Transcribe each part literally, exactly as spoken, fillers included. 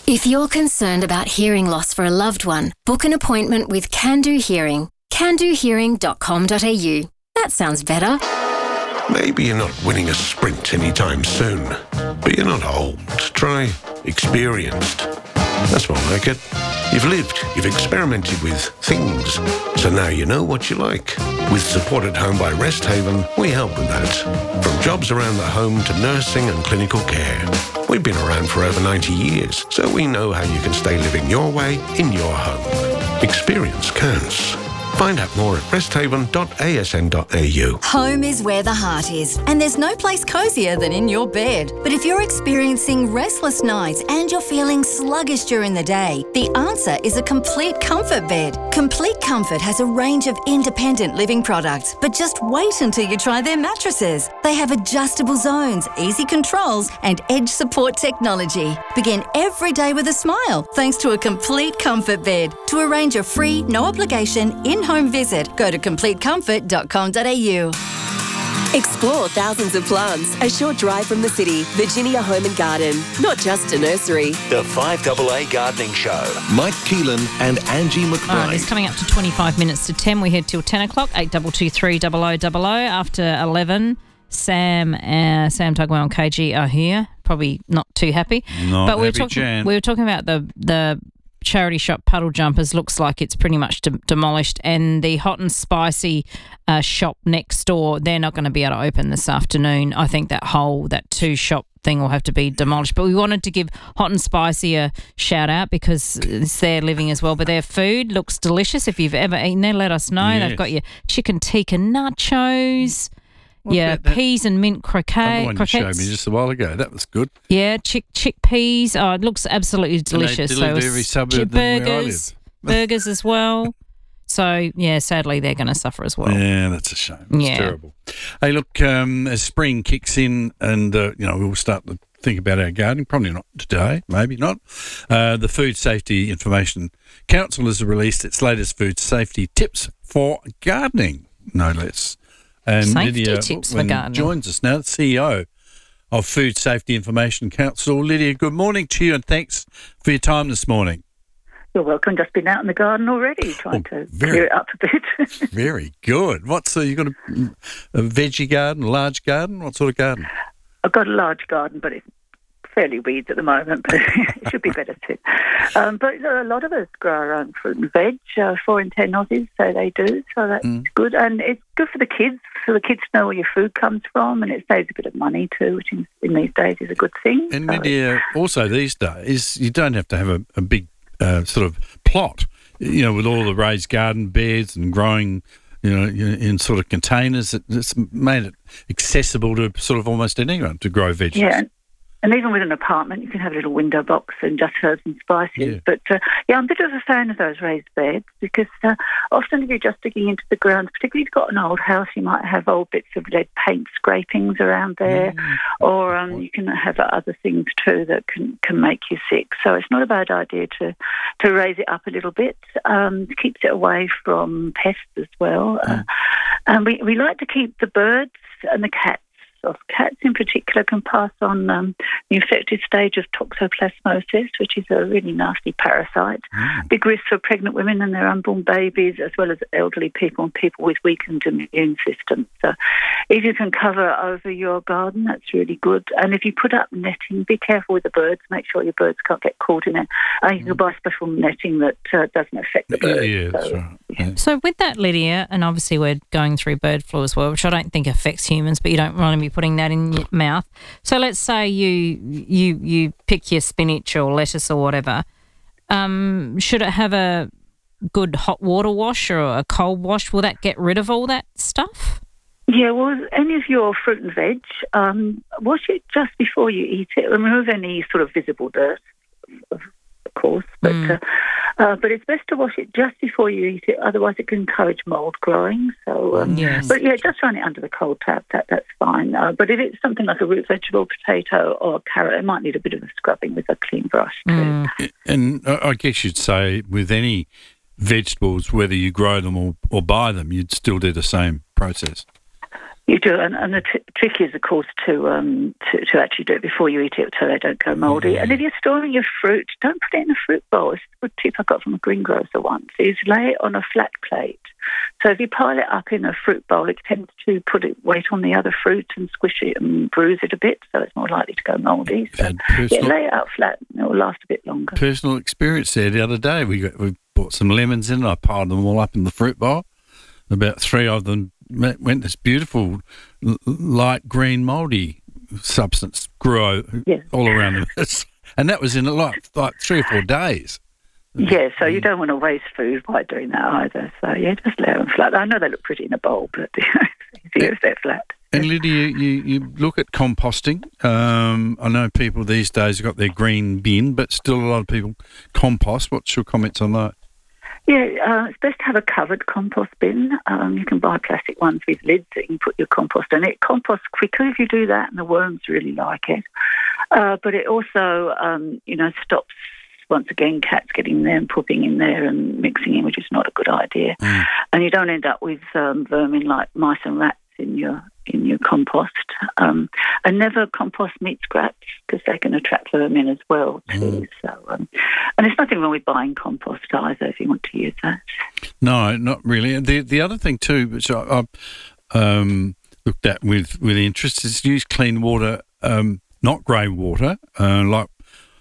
If you're concerned about hearing loss for a loved one, book an appointment with Can Do Hearing. can do hearing dot com dot a u. That sounds better. Maybe you're not winning a sprint anytime soon, but you're not old. Try experienced. That's more like it. You've lived, you've experimented with things, so now you know what you like. With Support at Home by Rest Haven, we help with that. From jobs around the home to nursing and clinical care. We've been around for over ninety years, so we know how you can stay living your way in your home. Experience counts. Find out more at rest haven dot a s n dot a u. Home is where the heart is, and there's no place cosier than in your bed. But if you're experiencing restless nights and you're feeling sluggish during the day, the answer is a Complete Comfort bed. Complete Comfort has a range of independent living products, but just wait until you try their mattresses. They have adjustable zones, easy controls, and edge support technology. Begin every day with a smile thanks to a Complete Comfort bed. To arrange a free, no obligation, in-home visit, go to complete comfort dot com dot a u. Explore thousands of plants, a short drive from the city. Virginia Home and Garden, not just a nursery. The five A A Gardening Show. Mike Keelan and Angie McBride. All right, it's coming up to twenty-five minutes to ten. We're here till ten o'clock, eight two two three zero zero zero zero. After eleven, Sam, uh, Sam Tugwell and K G are here. Probably not too happy. Not but we were happy, talking. Jan. We were talking about the the charity shop Puddle Jumpers. Looks like it's pretty much de- demolished, and the Hot and Spicy uh, shop next door, they're not going to be able to open this afternoon. I think that whole that two shop thing will have to be demolished. But we wanted to give Hot and Spicy a shout out because it's their living as well. But their food looks delicious. If you've ever eaten there, let us know. Yes. They've got your chicken tikka nachos. What Yeah, about that? peas and mint croquet. The one you showed croquettes. me just a while ago. That was good. Yeah, chick chickpeas. Oh, it looks absolutely delicious. deliver it's to every suburb chi- than where I burgers, burgers as well. So yeah, sadly they're going to suffer as well. Yeah, that's a shame. It's Yeah. terrible. Hey, look, um, as spring kicks in and, uh, you know, we'll start to think about our gardening, probably not today, maybe not. Uh, the Food Safety Information Council has released its latest food safety tips for gardening, no less. And Safety Lydia tips for Whitman gardening. joins us now, the C E O of Food Safety Information Council. Lydia, good morning to you and thanks for your time this morning. You're welcome. Just been out in the garden already, trying Oh, to very- clear it up a bit. Very good. What's uh, you got a, a veggie garden, a large garden? What sort of garden? I've got a large garden, but it's fairly weeds at the moment, but it should be better too. Um, but a lot of us grow our own fruit and veg. Uh, four in ten Aussies say they do, so that's Mm. good. And it's good for the kids, so the kids know where your food comes from, and it saves a bit of money too, which in, in these days is a good thing. And So Lydia, also these days, you don't have to have a, a big uh, sort of plot, you know, with all the raised garden beds and growing, you know, in sort of containers. It- It's made it accessible to sort of almost anyone to grow veggies. Yeah, and, and even with an apartment, you can have a little window box and just herbs and spices. Yeah. But, uh, yeah, I'm a bit of a fan of those raised beds because uh, often if you're just digging into the ground, particularly if you've got an old house, you might have old bits of lead paint scrapings around there, or um, you can have other things too that can, can make you sick. So it's not a bad idea to, to raise it up a little bit. Um, it keeps it away from pests as well. Uh, and we, we like to keep the birds and the cats. Of cats in particular can pass on um, the infected stage of toxoplasmosis, which is a really nasty parasite. Mm. Big risk for pregnant women and their unborn babies, as well as elderly people and people with weakened immune systems. So if you can cover over your garden, that's really good. And if you put up netting, be careful with the birds. Make sure your birds can't get caught in it. And you can buy special netting that uh, doesn't affect the Yeah, birds. yeah, that's So, right. Yeah. So with that, Lydia, and obviously we're going through bird flu as well, which I don't think affects humans, but you don't want to be putting that in your mouth. So let's say you you you pick your spinach or lettuce or whatever. Um, should it have a good hot water wash or a cold wash? Will that get rid of all that stuff? Yeah, well, any of your fruit and veg, um, wash it just before you eat it. Remove any sort of visible dirt, of course, but Mm. uh, uh, but it's best to wash it just before you eat it. Otherwise, it can encourage mold growing. So, um, Yes. but yeah, just run it under the cold tap. That that's fine. Uh, but if it's something like a root vegetable, potato, or a carrot, it might need a bit of a scrubbing with a clean brush too. Mm. And I I guess you'd say with any vegetables, whether you grow them or, or buy them, you'd still do the same process. You do, and, and the t- trick is, of course, to, um, to to actually do it before you eat it so they don't go mouldy. Mm. And if you're storing your fruit, don't put it in a fruit bowl. It's a good tip I got from a greengrocer once, is lay it on a flat plate. So if you pile it up in a fruit bowl, it tends to put it weight on the other fruit and squish it and bruise it a bit, so it's more likely to go mouldy. So personal, yeah, lay it out flat and it will last a bit longer. Personal experience there the other day. We got, we bought some lemons in and I piled them all up in the fruit bowl. About three of them went this beautiful light green mouldy substance grew yes. all around them. And that was in like, like three or four days. Yeah, so you don't want to waste food by doing that either. So, yeah, just let them flat. I know they look pretty in a bowl, but it's easier if they're flat. And Lydia, you, you look at composting. Um, I know people these days have got their green bin, but still a lot of people compost. What's your comments on that? Yeah, uh, it's best to have a covered compost bin. Um, you can buy plastic ones with lids that you can put your compost in. It composts quicker if you do that, and the worms really like it. Uh, but it also, um, you know, stops, once again, cats getting there and pooping in there and mixing in, which is not a good idea. Mm. And you don't end up with um, vermin like mice and rats in your in your compost. Um, and never compost meat scraps because they can attract vermin as well too. Mm. So, um, and there's nothing wrong with buying compost either if you want to use that. No, not really. And the the other thing too, which I, I um, looked at with with interest, is use clean water, um, not grey water, uh, like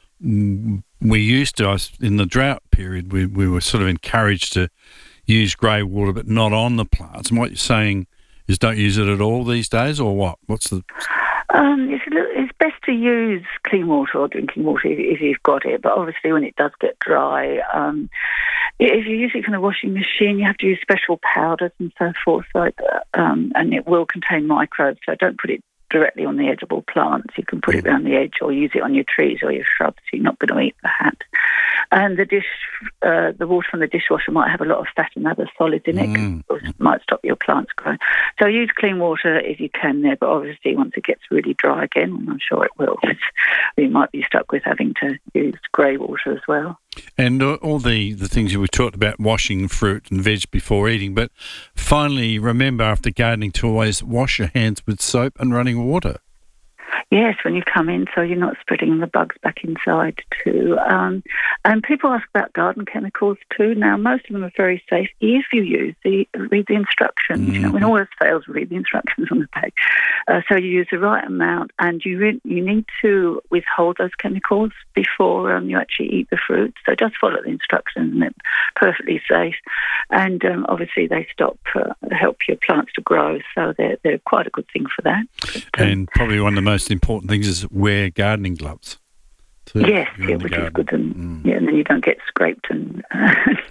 we used to. In the drought period, we we were sort of encouraged to use grey water, but not on the plants. And what you're saying is don't use it at all these days, or what? What's the... Um, it's, a little, it's best to use clean water or drinking water if, if you've got it, but obviously when it does get dry, um, if you use it from the washing machine, you have to use special powders and so forth, so, um, and it will contain microbes, so don't put it directly on the edible plants. You can put it around the edge or use it on your trees or your shrubs. You're not going to eat the hat. And the dish, uh, the water from the dishwasher might have a lot of fat and other solids in it, mm. which might stop your plants growing. So use clean water if you can there, but obviously once it gets really dry again, and I'm sure it will, you might be stuck with having to use grey water as well. And uh, all the, the things you were talked about, washing fruit and veg before eating, but finally remember after gardening to always wash your hands with soap and running water. Yes, when you come in, so you're not spreading the bugs back inside too. Um, and people ask about garden chemicals too. Now, most of them are very safe if you use the read the instructions. Mm-hmm. You know, when all else fails, read the instructions on the page. Uh, so you use the right amount, and you re- you need to withhold those chemicals before um, you actually eat the fruit. So just follow the instructions, and they're perfectly safe. And um, obviously, they stop uh, help your plants to grow. So they're they're quite a good thing for that. But, um, and probably one of the most important things is wear gardening gloves. Too, yes, yeah, which is good, and mm. yeah, and then you don't get scraped and uh,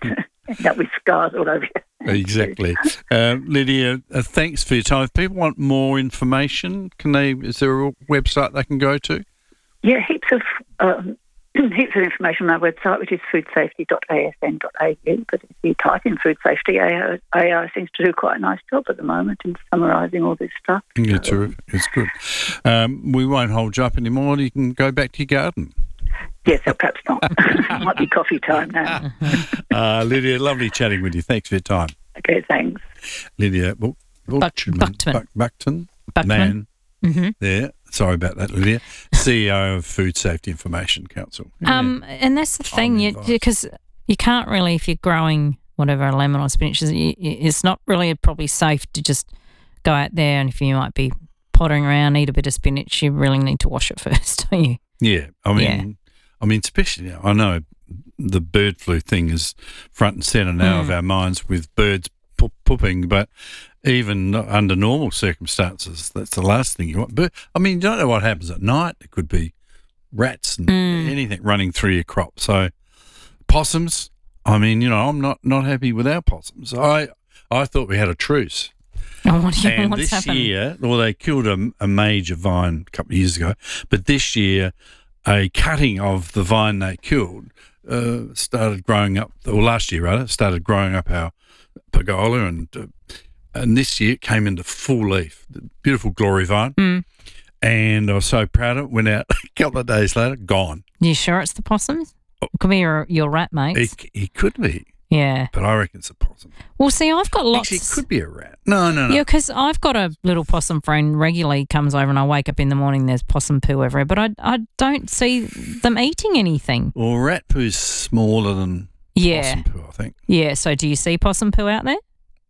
end up with scars all over you. Exactly, uh, Lydia. Uh, thanks for your time. If people want more information, can they? Is there a website they can go to? Yeah, heaps of um, heaps of information on our website, which is food safety dot a s n dot a u. But if you type in food safety, A I seems to do quite a nice job at the moment in summarising all this stuff. Yeah, terrific. It's good. Um, we won't hold you up anymore. You can go back to your garden. Yes, or perhaps not. It might be coffee time now. uh, Lydia, lovely chatting with you. Thanks for your time. Okay, thanks. Lydia Buck, Buckton. Buck, Buckton. Buckman. Man. Mm-hmm. There. Sorry about that, Lydia. C E O of Food Safety Information Council. Um, yeah. And that's the thing, you, because you can't really, if you're growing whatever, a lemon or spinach, it's not really probably safe to just go out there, and if you might be pottering around, eat a bit of spinach, you really need to wash it first, don't you? Yeah, I mean, yeah. I mean, especially I know the bird flu thing is front and centre now mm. of our minds with birds po- pooping, but even under normal circumstances, that's the last thing you want. But I mean, you don't know what happens at night. It could be rats and mm. anything running through your crop. So possums. I mean, you know, I'm not, not happy with our possums. I I thought we had a truce. Oh, what do you, and what's this happened? year, well, they killed a, a major vine a couple of years ago, but this year, a cutting of the vine they killed uh, started growing up, or last year rather, started growing up our pergola, and uh, and this year it came into full leaf. Beautiful glory vine. Mm. And I was so proud of it. Went out a couple of days later, gone. You sure it's the possums? It could be your, your rat mates. He, he could be. Yeah. But I reckon it's a possum. Well, see, I've got lots. Actually, it could be a rat. No, no, no. Yeah, because I've got a little possum friend regularly comes over and I wake up in the morning, there's possum poo everywhere, but I, I don't see them eating anything. Well, rat poo's smaller than Yeah. possum poo, I think. Yeah, so do you see possum poo out there?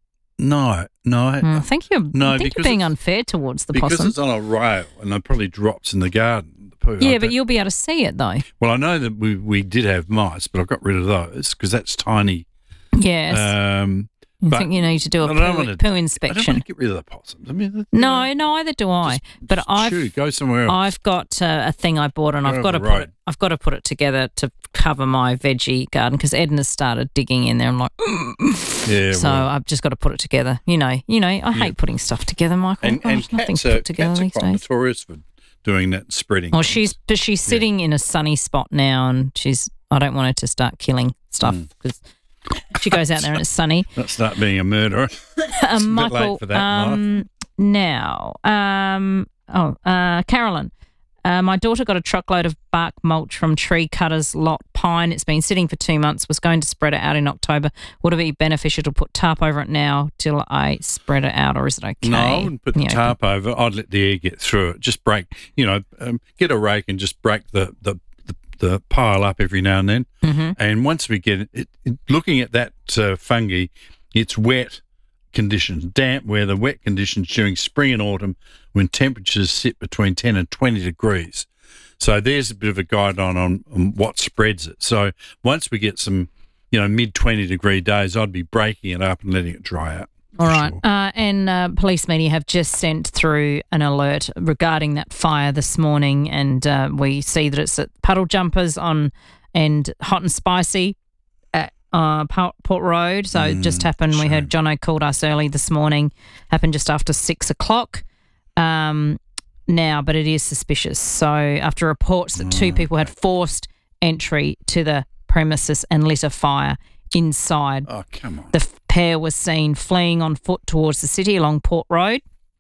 No, no. Mm, I think you're, No, I think you're because being it's- unfair towards the because possum. it's on a rail and it probably drops in the garden. The poo. Yeah, I but don't- you'll be able to see it though. Well, I know that we, we did have mice, but I got rid of those because that's tiny. Yes. Um, I but think you need to do a I don't poo, wanna- poo I don't inspection. want to get rid of the possums. I mean, you No, know, no, either do I. But just I've shoot, go somewhere else. I've got uh, a thing I bought and Go I've got to over put the it. road. I've got to put it together to cover my veggie garden because Edna's started digging in there. I'm like, yeah, so well, I've just got to put it together. You know, you know, I hate putting stuff together, Michael. and, Oh, and there's nothing cats to are, put together cats are these quite days. notorious for doing that and spreading. Well, things. she's but she's sitting in a sunny spot now, and she's. I don't want her to start killing stuff Mm. because she goes out there and it's sunny. Not start being a murderer. um, bit Michael, late for that in um, now, um, oh, uh, Carolyn, uh, my daughter got a truckload of bark mulch from Tree Cutters Lot Pine. It's been sitting for two months, was going to spread it out in October. Would it be beneficial to put tarp over it now till I spread it out, or is it okay? No, I wouldn't put the Yeah, tarp over. I'd let the air get through it. Just break, you know, um, get a rake and just break the, the, the, the pile up every now and then. Mm-hmm. And once we get it, it, it looking at that uh, fungi, it's wet conditions, damp weather, wet conditions during spring and autumn when temperatures sit between ten and twenty degrees. So there's a bit of a guideline on, on what spreads it. So once we get some, you know, mid twenty degree days, I'd be breaking it up and letting it dry out. All for right. sure. Uh, and uh, police media have just sent through an alert regarding that fire this morning, and uh, we see that it's at Puddle Jumpers on and Hot and Spicy at uh, Port Port Road. So it just happened. We shame. heard Jono called us early this morning. Happened just after six o'clock. Um, now, but it is suspicious. So after reports that two people had forced entry to the premises and lit a fire inside. Oh, come on. The f- pair was seen fleeing on foot towards the city along Port Road.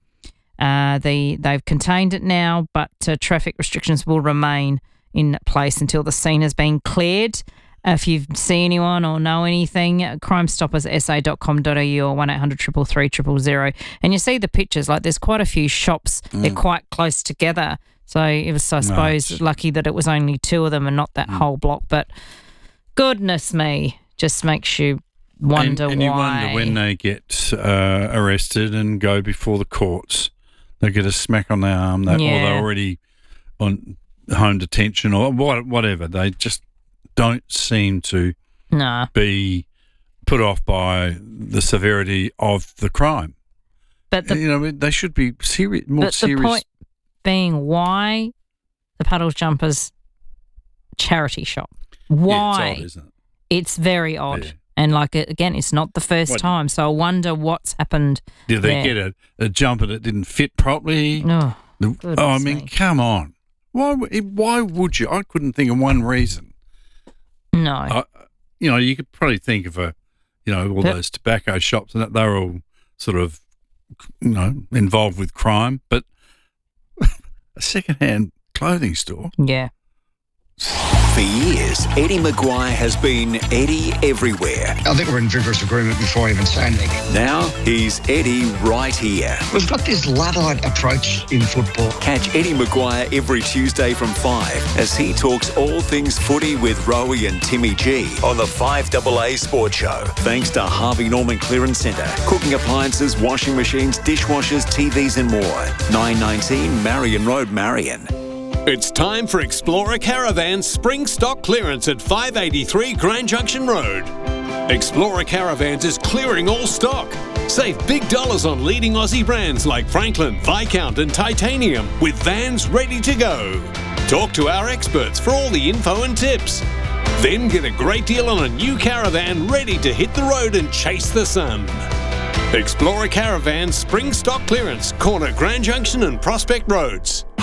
Uh, the, they've contained it now, but uh, traffic restrictions will remain in place until the scene has been cleared. Uh, if you see anyone or know anything, uh, crime stoppers s a dot com dot a u or one eight hundred three three three zero zero. And you see the pictures, like there's quite a few shops. They're quite close together. So it was, I suppose, it's- lucky that it was only two of them and not that whole block. But goodness me, just makes you wonder and, and why. you wonder when they get uh, arrested and go before the courts, they get a smack on the arm, they, or Yeah. they're already on home detention or what, whatever. They just don't seem to No. be put off by the severity of the crime. But the, you know, they should be serious, more but the serious. point being, why the Puddle Jumpers charity shop? Why? Yeah, it's odd, isn't it? It's very odd. Yeah. And like, again, it's not the first What- time. So I wonder what's happened. Did they there. get a, a jumper that didn't fit properly? Oh, The- goodness oh, I mean, me. come on. Why? w- Why would you? I couldn't think of one reason. no. I, you know, you could probably think of a, you know, all Yep. those tobacco shops and that they're all sort of, you know, involved with crime, but a second-hand clothing store. yeah. For years, Eddie Maguire has been Eddie everywhere. I think we're in vigorous agreement before I even say anything. Now he's Eddie right here. We've got this Luddite approach in football. Catch Eddie Maguire every Tuesday from five as he talks all things footy with Rowie and Timmy G on the five A A Sports Show. Thanks to Harvey Norman Clearance Centre. Cooking appliances, washing machines, dishwashers, T Vs and more. nine nineteen Marion Road, Marion. It's time for Explorer Caravan's spring stock clearance at five eighty-three Grand Junction Road. Explorer Caravans is clearing all stock. Save big dollars on leading Aussie brands like Franklin, Viscount and Titanium with vans ready to go. Talk to our experts for all the info and tips. Then get a great deal on a new caravan ready to hit the road and chase the sun. Explorer Caravan spring stock clearance, corner Grand Junction and Prospect Roads.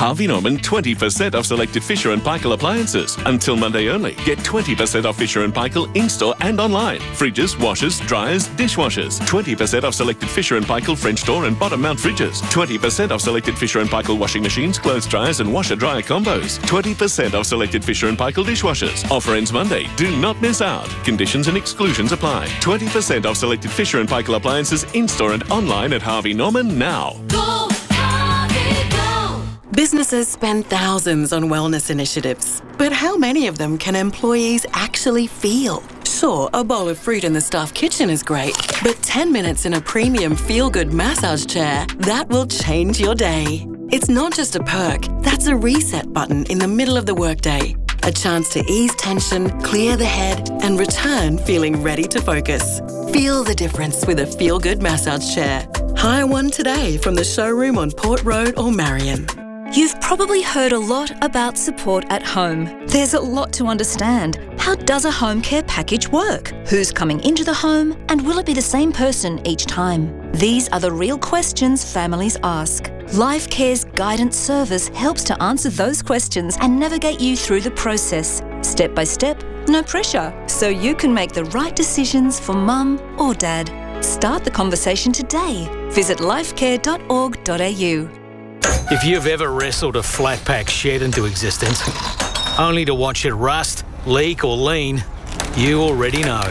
Harvey Norman twenty percent off selected Fisher and Paykel appliances. Until Monday only. Get twenty percent off Fisher and Paykel in-store and online. Fridges, washers, dryers, dishwashers. twenty percent off selected Fisher and Paykel French door and bottom mount fridges. twenty percent off selected Fisher and Paykel washing machines, clothes dryers and washer-dryer combos. twenty percent off selected Fisher and Paykel dishwashers. Offer ends Monday. Do not miss out. Conditions and exclusions apply. twenty percent off selected Fisher and Paykel appliances in-store and online at Harvey Norman now. Go, Harvey, go! Businesses spend thousands on wellness initiatives, but how many of them can employees actually feel? Sure, a bowl of fruit in the staff kitchen is great, but ten minutes in a premium feel-good massage chair, that will change your day. It's not just a perk, that's a reset button in the middle of the workday. A chance to ease tension, clear the head, and return feeling ready to focus. Feel the difference with a feel-good massage chair. Hire one today from the showroom on Port Road or Marion. You've probably heard a lot about support at home. There's a lot to understand. How does a home care package work? Who's coming into the home? And will it be the same person each time? These are the real questions families ask. Life Care's guidance service helps to answer those questions and navigate you through the process, step by step, no pressure, so you can make the right decisions for mum or dad. Start the conversation today. Visit lifecare dot org dot a u. If you've ever wrestled a flat pack shed into existence, only to watch it rust, leak or lean, you already know.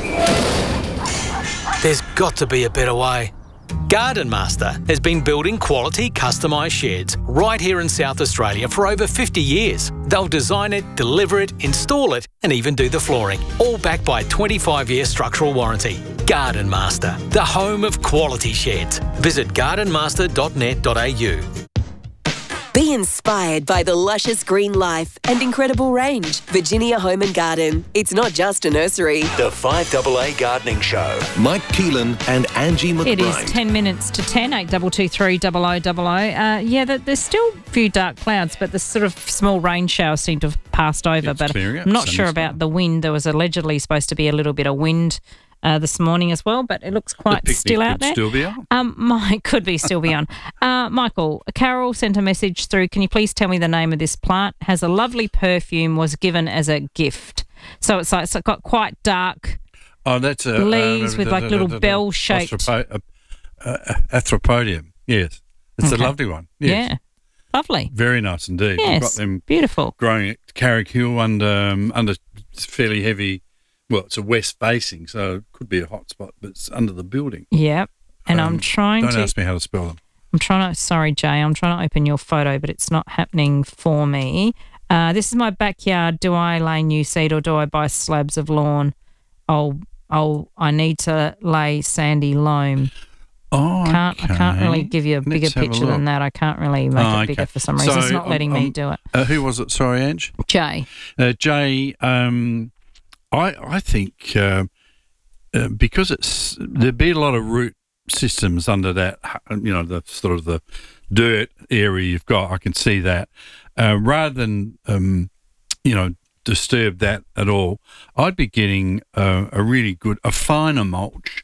There's got to be a better way. Garden Master has been building quality customised sheds right here in South Australia for over fifty years. They'll design it, deliver it, install it and even do the flooring, all backed by a twenty-five year structural warranty. Garden Master, the home of quality sheds. Visit garden master dot net dot a u. Be inspired by the luscious green life and incredible range. Virginia Home and Garden. It's not just a nursery. The five A A Gardening Show. Mike Keelan and Angie McBride. It is ten minutes to ten, eight two two three double oh double oh. Uh, yeah, the, there's still a few dark clouds, but the sort of small rain showers seem to have passed over. It's but clearing up. I'm not Sun's sure fine. about the wind. There was allegedly supposed to be a little bit of wind Uh, this morning as well, but it looks quite picnic still out could there. still be on. Um, Mike could be still be on. Uh, Michael, Carol sent a message through. Can you please tell me the name of this plant? Has a lovely perfume. Was given as a gift. So it's like it's got quite dark Oh, that's a leaves uh, with da- like da- little da- da- bell-shaped. Astropo- uh, uh, Arthropodium. Yes, it's Okay. a lovely one. Yes. Yeah, lovely. Very nice indeed. We've Yes, got them beautiful. growing at Carrick Hill under um, under fairly heavy. Well, it's a west facing, so it could be a hot spot, but it's under the building. Yep. And Um, I'm trying Don't to. ask me how to spell them. I'm trying to. Sorry, Jay. I'm trying to open your photo, but it's not happening for me. Uh, this is my backyard. Do I lay new seed or do I buy slabs of lawn? Oh, oh, I need to lay sandy loam. Oh, can't I can't okay. really give you a Let's bigger have a picture than look. that. I can't really make Oh, it bigger okay. for some reason. it's So, not letting me um, do it. Uh, who was it? Sorry, Ange. Jay. Uh, Jay, um, I I think uh, uh, because it's there'd be a lot of root systems under that, you know, the sort of the dirt area you've got. I can see that. Uh, rather than um, you know disturb that at all, I'd be getting uh, a really good, a finer mulch,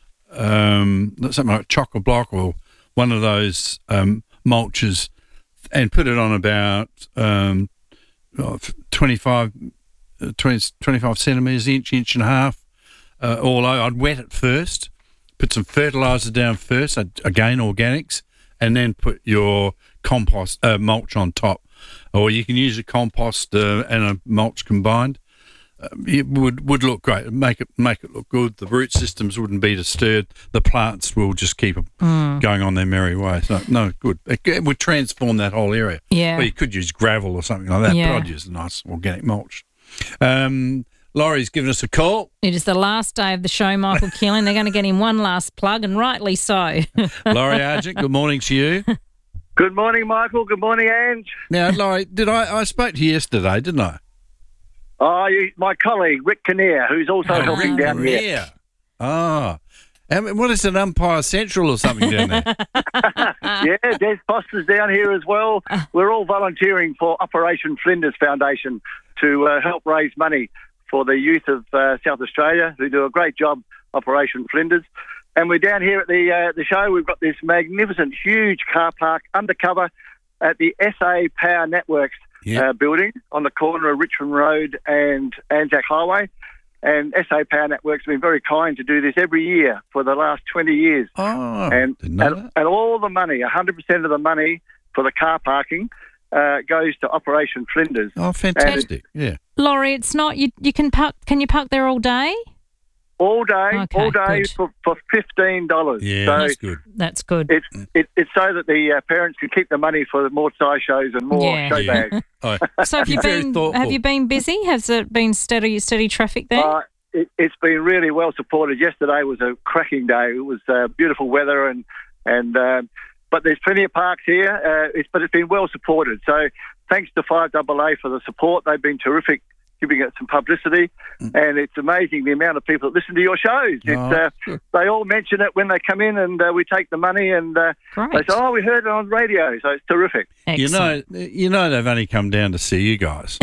um, something like chocolate block or one of those um, mulches, and put it on about um, twenty-five. twenty, twenty-five centimetres, inch, inch and a half, uh, all over. I'd wet it first, put some fertiliser down first, again organics, and then put your compost uh, mulch on top. Or you can use a compost uh, and a mulch combined. Uh, it would would look great. Make it make it look good. The root systems wouldn't be disturbed. The plants will just keep Mm. going on their merry way. So no, good. It, it would transform that whole area. Yeah. Well, you could use gravel or something like that, Yeah. but I'd use a nice organic mulch. Um, Laurie's given us a call. It is the last day of the show, Michael Keelan. They're going to get him one last plug, and rightly so. Laurie Argent, good morning to you. Good morning, Michael. Good morning, Ange. Now, Laurie, did I, I spoke to you yesterday, didn't I? Oh, you, my colleague, Rick Kinnear, who's also helping down here. Yeah. Ah. And what is it, Umpire Central or something down there? Yeah, Des Foster's down here as well. We're all volunteering for Operation Flinders Foundation to uh, help raise money for the youth of uh, South Australia who do a great job, Operation Flinders. And we're down here at the uh, the show. We've got this magnificent, huge car park undercover, at the S A Power Networks Yeah. uh, building on the corner of Richmond Road and Anzac Highway. And S A Power Networks have been very kind to do this every year for the last twenty years. Oh, and, didn't know and, that. and all the money, one hundred percent of the money for the car parking uh, goes to Operation Flinders. Oh, fantastic! Yeah. Laurie, it's not you. You can park. Can you park there all day? All day, Okay, all day good. for, for fifteen dollars. Yeah, so that's good. That's good. It's it, it's so that the uh, parents can keep the money for more size shows and more Yeah. show Yeah. bags. Oh, So have you you're very been? thoughtful. Have you been busy? Has it been steady, steady traffic there? Uh, it, it's been really well supported. Yesterday was a cracking day. It was uh, beautiful weather, and and um, but there's plenty of parks here. Uh, it's, but it's been well supported. So thanks to five A A for the support. They've been terrific, giving it some publicity, and it's amazing the amount of people that listen to your shows. It's, Oh, uh, good. they all mention it when they come in, and uh, we take the money, and uh, Great. they say, "Oh, we heard it on radio," so it's terrific. You know, Excellent. you know they've only come down to see you guys.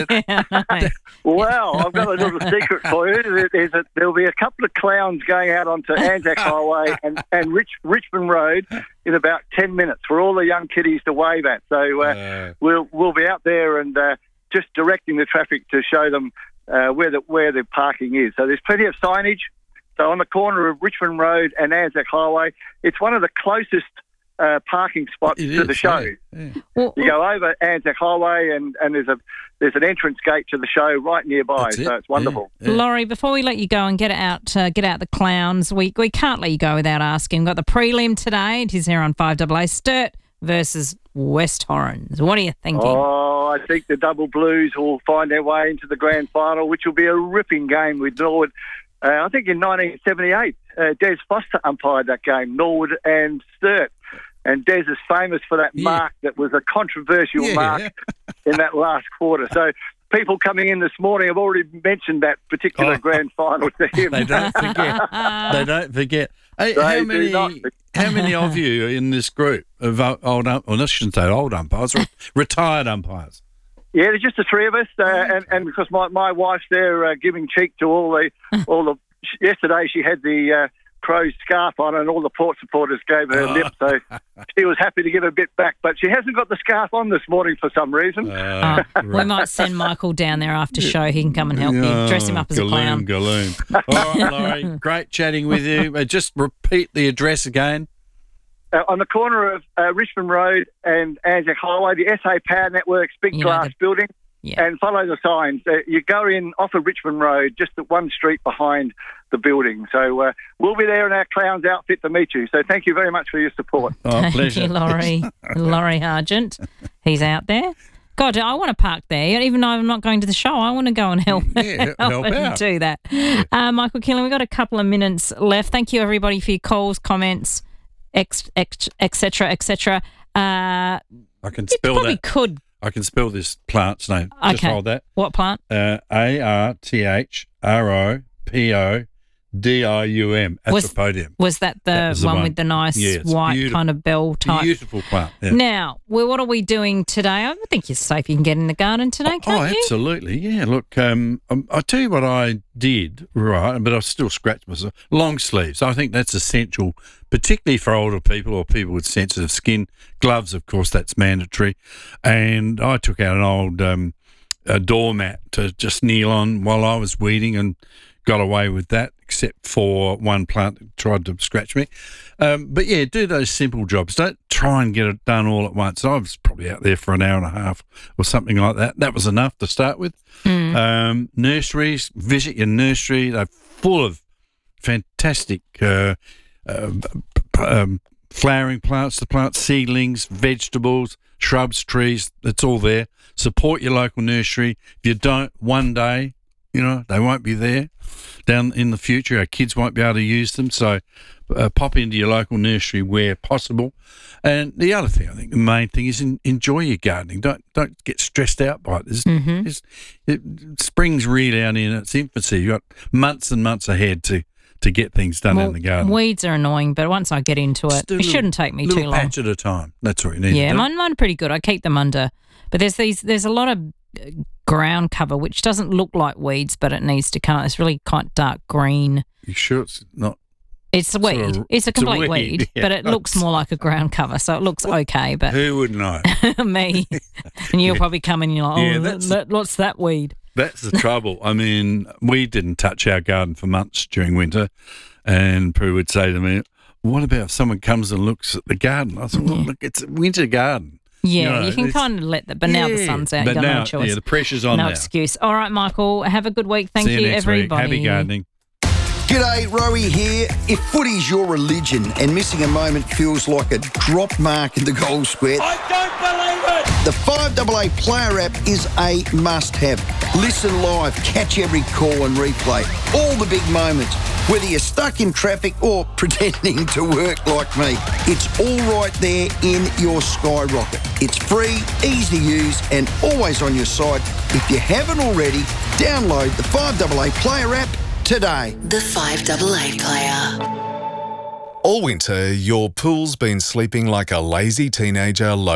Well, I've got a little secret for you. There- There's a, there'll be a couple of clowns going out onto Anzac Highway and, and Rich, Richmond Road in about ten minutes for all the young kiddies to wave at. So uh, Uh, we'll we'll be out there and uh, just directing the traffic to show them uh, where the where the parking is. So there's plenty of signage. So on the corner of Richmond Road and Anzac Highway, it's one of the closest uh, parking spots it to is, the show. yeah, yeah. Well, You go over Anzac Highway, and, and there's a there's an entrance gate to the show right nearby. That's it. So it's wonderful. Yeah, yeah. Laurie, before we let you go and get out, uh, get out the clowns, we we can't let you go without asking. We've got the prelim today. It is here on five A A. Sturt versus West Torrens. What are you thinking? Oh, I think the Double Blues will find their way into the grand final, which will be a ripping game with Norwood. Uh, I think in nineteen seventy-eight, uh, Des Foster umpired that game, Norwood and Sturt. And Des is famous for that Yeah. mark that was a controversial Yeah. mark in that last quarter. So people coming in this morning have already mentioned that particular Oh. grand final to him. They don't forget. they don't forget. Hey, They how do many? not. How many of you are in this group of o- old? Um, well, I shouldn't say old umpires, re- retired umpires. Yeah, there's just the three of us, uh, and, and because my, my wife's there uh, giving cheek to all the all the. Yesterday she had the uh, Crows scarf on, and all the Port supporters gave her Oh. lip, so she was happy to give a bit back. But she hasn't got the scarf on this morning for some reason. Uh, Oh, we might send Michael down there after show. He can come and help you. Dress him up as a clown. Galoon, galoon. All right, Laurie, great chatting with you. Uh, just repeat the address again. Uh, on the corner of uh, Richmond Road and Anzac Highway, the S A Power Networks big You know glass the- building, Yeah. and follow the signs. Uh, you go in off of Richmond Road, just at one street behind the building. So uh, we'll be there in our clown's outfit to meet you. So thank you very much for your support. Oh, Thank pleasure. you, Laurie. Laurie Argent. He's out there. God, I want to park there. Even though I'm not going to the show, I want to go and help, Yeah, help and out. do that. Uh, Michael Killen, we've got a couple of minutes left. Thank you, everybody, for your calls, comments, ex, ex, et cetera, et cetera. Uh, I can you spell probably that. could. I can spell this plant's name. Just Okay. hold that. What plant? Uh, A R T H R O P O D I U M. Was- Athropodium. Was that the That was the one, one. with the nice Yeah, it's white beautiful. kind of bell type? Beautiful plant. Yeah. Now, well, what are we doing today? I think you're safe. You can get in the garden today, Oh, can't you? absolutely. Yeah. Look, um, um, I'll tell you what I did, right, but I still scratch myself. Long sleeves. I think that's essential, particularly for older people or people with sensitive skin. Gloves, of course, that's mandatory. And I took out an old um, a doormat to just kneel on while I was weeding and got away with that, except for one plant that tried to scratch me. Um, but yeah, do those simple jobs. Don't try and get it done all at once. I was probably out there for an hour and a half or something like that. That was enough to start with. Mm. Um, nurseries, visit your nursery. They're full of fantastic uh, uh, p- um, flowering plants, to plant seedlings, vegetables, shrubs, trees. It's all there. Support your local nursery. If you don't, one day, you know, they won't be there. Down in the future, our kids won't be able to use them. So uh, pop into your local nursery where possible. And the other thing, I think the main thing is in, enjoy your gardening. Don't don't get stressed out by it. There's, Mhm. there's, it. Spring's really out in its infancy. You've got months and months ahead to, to get things done Well, in the garden. weeds are annoying, but once I get into it, Just do a it little- shouldn't take me little too long. patch at a time. That's what you need Yeah, to do. mine, mine are pretty good. I keep them under, but there's these. There's a lot of uh, ground cover which doesn't look like weeds, but it needs to come. It's really quite dark green. You sure it's not It's a weed. Sort of- it's a it's a complete weed, weed, yeah. but it looks more like a ground cover, so it looks okay. But Who would know? me, and you'll probably come in and you're like, oh, Yeah, that, that's- that, what's that weed? That's the trouble. I mean, we didn't touch our garden for months during winter, and Prue would say to me, "What about if someone comes and looks at the garden?" I said, "Well, look, it's a winter garden." Yeah, know, you can it's- kind of let that, but now the Yeah, sun's out. but You've got now, no choice. yeah, the pressure's on no now. excuse. All right, Michael, have a good week. Thank See you, next everybody. week. Happy gardening. G'day, Rowie here. If footy's your religion and missing a moment feels like a drop mark in the goal square, I don't believe it! the five A A Player app is a must-have. Listen live, catch every call and replay all the big moments, whether you're stuck in traffic or pretending to work like me. It's all right there in your Skyrocket. It's free, easy to use, and always on your side. If you haven't already, download the five A A Player app today. The five A A Player. All winter, your pool's been sleeping like a lazy teenager.